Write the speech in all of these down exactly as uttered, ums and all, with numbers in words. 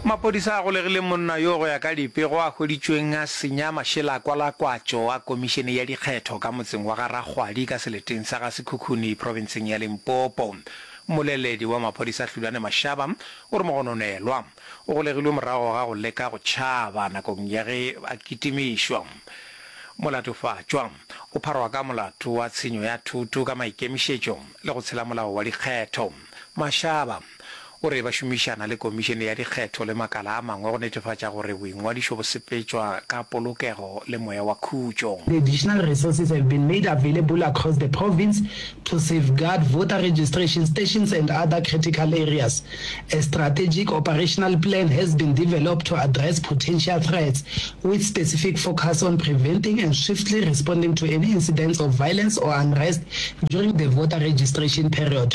Mapodisa a go legile monna yo go ya ka dipego a hweditšweng a senya mašela kwa la kwatšo a komišene ya dikgetho ka motseng wa Garagwadi ka seleteng sa ga Sekhukhune provinceng ya Limpopo. Moleledi wa mapodisa Hlulane Mashaba o re mogononelwa o go legilwe morago ga go leka go tšhaba nakong ya ge a kitimišwa. Molatofatšwa o pharwa ka molato wa tshenyo ya thuto ka maikemišetšo le go tshela molao wa dikgetho. Mashaba o re ba šomišana le komišene ya dikgetho le makala a mangwe go netefatša gore boingwadišo bo sepetšwa ka polokego le moya wa khutšo. The additional resources have been made available across the province to safeguard voter registration stations and other critical areas. A strategic operational plan has been developed to address potential threats with specific focus on preventing and swiftly responding to any incidents of violence or unrest during the voter registration period.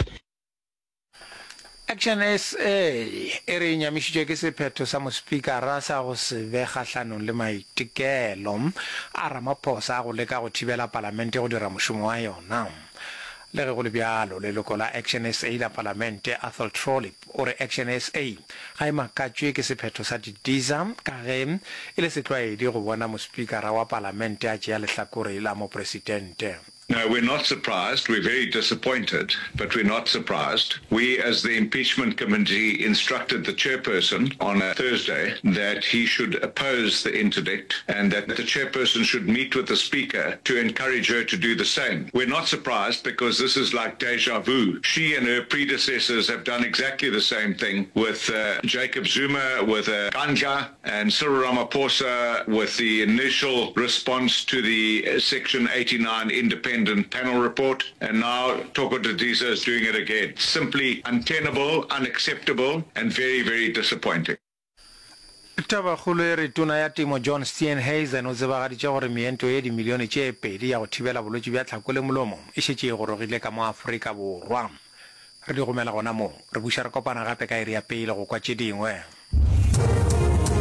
Action S A e re nyamišitšwe ke sephetho sa mospikara sa go se be kgahlanong le maitekelo a Ramaphosa a go leka go thibela palamente go dira mošomo wa yona. Le ge go le bjalo leloko la Action S A la palamente Athol Trollip o re Action S A ga e makatšwe ke sephetho sa Didiza ka ge e le setlwaedi go bona mospikara wa palamente a tšea lehlakore la mopresidente. No, we're not surprised. We're very disappointed, but we're not surprised. We, as the impeachment committee, instructed the chairperson on a Thursday that he should oppose the interdict and that the chairperson should meet with the speaker to encourage her to do the same. We're not surprised because this is like deja vu. She and her predecessors have done exactly the same thing with uh, Jacob Zuma, with uh, Ganja, and Cyril Ramaphosa with the initial response to the uh, Section eighty-nine independent panel report, and now Toko Didiza is doing it again. Simply untenable, unacceptable, and very, very disappointing. Taba kholo e re tona ya temo John Steenhuisen o tsebagaditše gore meento ye dimilione tše pedi ya go thibela bolwetši bja tlhako le molomo e šetše e gorogile ka mo Afrika Borwa. Re di gomela gona mo re buša re kopana gape ka iri ya pele go kwa tše dingwe.